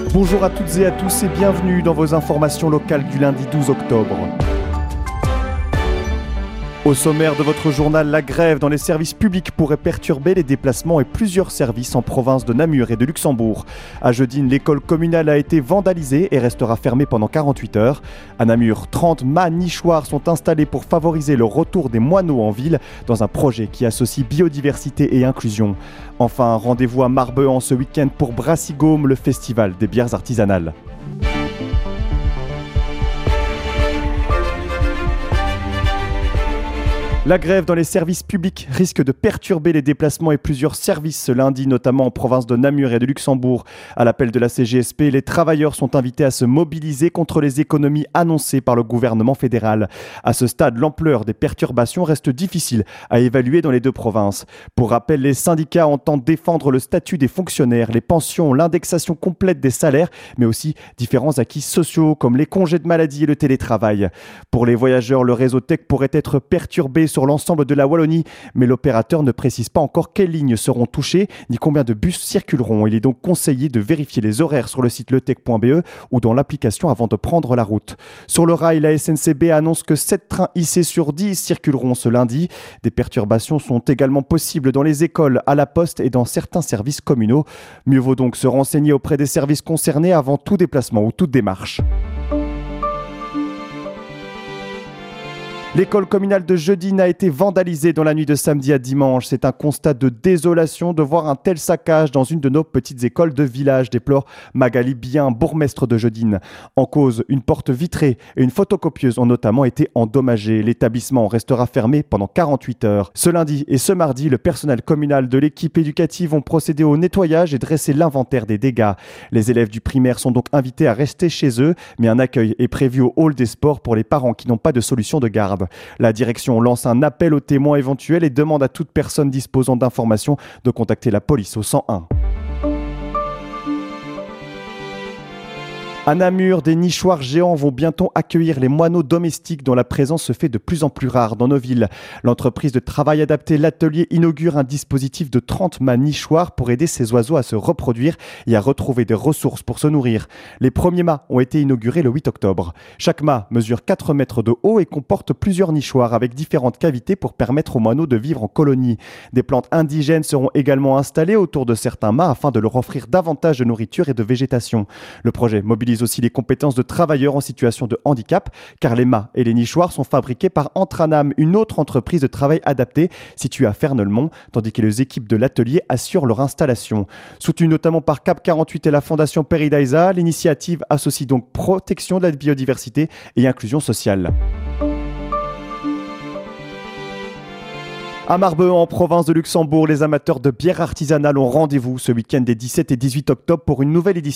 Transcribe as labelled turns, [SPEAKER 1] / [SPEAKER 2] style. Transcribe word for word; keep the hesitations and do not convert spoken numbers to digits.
[SPEAKER 1] Bonjour à toutes et à tous et bienvenue dans vos informations locales du lundi douze octobre. Au sommaire de votre journal, la grève dans les services publics pourrait perturber les déplacements et plusieurs services en province de Namur et de Luxembourg. À Jeudine, l'école communale a été vandalisée et restera fermée pendant quarante-huit heures. À Namur, trente mâts nichoirs sont installés pour favoriser le retour des moineaux en ville dans un projet qui associe biodiversité et inclusion. Enfin, rendez-vous à Marbehan ce week-end pour Brassigaume, le festival des bières artisanales. La grève dans les services publics risque de perturber les déplacements et plusieurs services ce lundi, notamment en province de Namur et de Luxembourg. À l'appel de la C G S P, les travailleurs sont invités à se mobiliser contre les économies annoncées par le gouvernement fédéral. À ce stade, l'ampleur des perturbations reste difficile à évaluer dans les deux provinces. Pour rappel, les syndicats entendent défendre le statut des fonctionnaires, les pensions, l'indexation complète des salaires, mais aussi différents acquis sociaux comme les congés de maladie et le télétravail. Pour les voyageurs, le réseau Tech pourrait être perturbé sur l'ensemble de la Wallonie, mais l'opérateur ne précise pas encore quelles lignes seront touchées ni combien de bus circuleront. Il est donc conseillé de vérifier les horaires sur le site letech point b e ou dans l'application avant de prendre la route. Sur le rail, la S N C B annonce que sept trains I C sur dix circuleront ce lundi. Des perturbations sont également possibles dans les écoles, à la poste et dans certains services communaux. Mieux vaut donc se renseigner auprès des services concernés avant tout déplacement ou toute démarche. L'école communale de Jeudine a été vandalisée dans la nuit de samedi à dimanche. C'est un constat de désolation de voir un tel saccage dans une de nos petites écoles de village, déplore Magali Bien, bourgmestre de Jeudine. En cause, une porte vitrée et une photocopieuse ont notamment été endommagées. L'établissement restera fermé pendant quarante-huit heures. Ce lundi et ce mardi, le personnel communal de l'équipe éducative ont procédé au nettoyage et dressé l'inventaire des dégâts. Les élèves du primaire sont donc invités à rester chez eux, mais un accueil est prévu au hall des sports pour les parents qui n'ont pas de solution de garde. La direction lance un appel aux témoins éventuels et demande à toute personne disposant d'informations de contacter la police au cent un. À Namur, des nichoirs géants vont bientôt accueillir les moineaux domestiques dont la présence se fait de plus en plus rare dans nos villes. L'entreprise de travail adapté L'Atelier inaugure un dispositif de trente mâts nichoirs pour aider ces oiseaux à se reproduire et à retrouver des ressources pour se nourrir. Les premiers mâts ont été inaugurés le huit octobre. Chaque mât mesure quatre mètres de haut et comporte plusieurs nichoirs avec différentes cavités pour permettre aux moineaux de vivre en colonie. Des plantes indigènes seront également installées autour de certains mâts afin de leur offrir davantage de nourriture et de végétation. Le projet mobilise aussi les compétences de travailleurs en situation de handicap, car les mâts et les nichoirs sont fabriqués par Entranam, une autre entreprise de travail adaptée située à Fernelmont, tandis que les équipes de l'atelier assurent leur installation. Soutenue notamment par Cap quarante-huit et la Fondation Peridaisa, l'initiative associe donc protection de la biodiversité et inclusion sociale. À Marbehan, en province de Luxembourg, les amateurs de bières artisanales ont rendez-vous ce week-end des dix-sept et dix-huit octobre pour une nouvelle édition